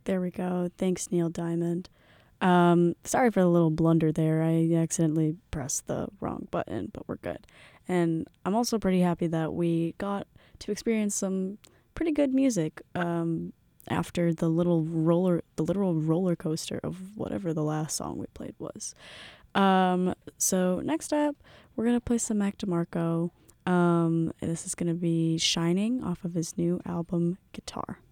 There we go. Thanks, Neil Diamond. Sorry for the little blunder there. I accidentally pressed the wrong button, but we're good. And I'm also pretty happy that we got to experience some pretty good music after the literal roller coaster of whatever the last song we played was. So next up, we're gonna play some Mac DeMarco. This is gonna be "Shining" off of his new album Guitar.